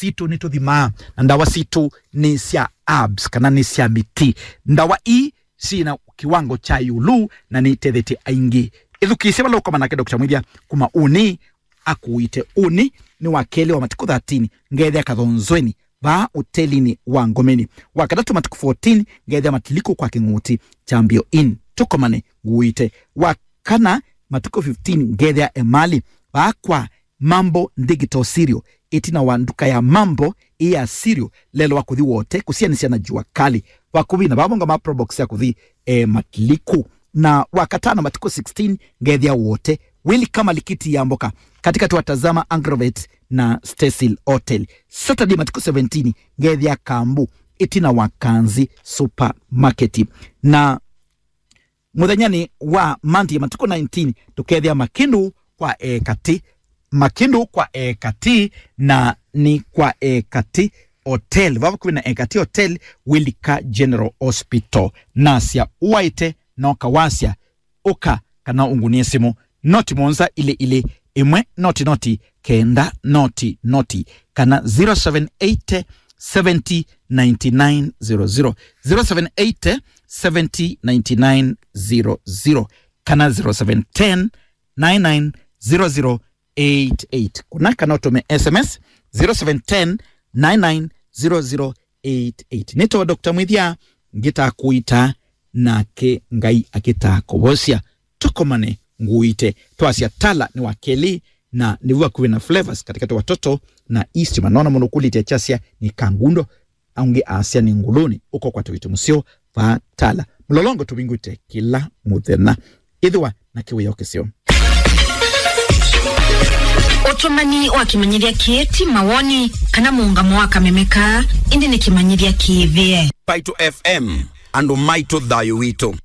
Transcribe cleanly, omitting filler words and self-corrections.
situ ni tuthima na ndawa situ ni cia herbs kana ni cia miti. Ndawa sina kiwango cha yulu na ni tethete aingi. Ithukise balo kama nake Dr. Mwithia kuma uni akuite uni ni wakele wa matiku 13 ngethia kathonzweni ba hotelini wa Ngomeni. Wakadatu matiku 14 ngethia matiliko kwa kinguti chambio in tukomane nguite. Wakana matiku 15 ngethia emali ba kwa mambo digital cereal itina wanduka ya mambo ya cereal lelo wakuthi wote kusianisia na jua kali wakuvina babonga ma probox ya kuthi matiliku. Na wakatana matiku 16 ngethia wote wili kama likiti ya mboka katika tuwatazama Agrovet na Cecil Hotel. Saturday matiku 17 ngethia kambu itina wakanzi supermarket. Na muthanyani wa Monday matiku 19 tukethia makindu kwa Makindu kwa Kati na ni kwa Kati Hotel. Vava kubi na Kati Hotel Wilika General Hospital. Nasia uwaite na wakawasya uka kana ungunie simu noti monza ile imwe noti kenda noti kana 0780 70 99 00 0780 70 99 00 kana 0710 99 00 88. Kuna kana utome SMS 0710 990088. Nito Dr. Mwithia ngita kuita na ke ngai akita kobosia tukomane nguite twasia tala ni wakeli na niwa kuwe na flavors katika watoto na East manona monokulite ya chasia ni kangundo aunge asia ni nguluni uko kwa tuwitu musio va tala mlolongo tubingute kila muthena idhwa na kiwe yoke sio Otomani wa kimanyiria kieti mawoni kana muungamo wa kamemeka indi ni kimanyiria kiithie Paito FM ando maito dhayo wito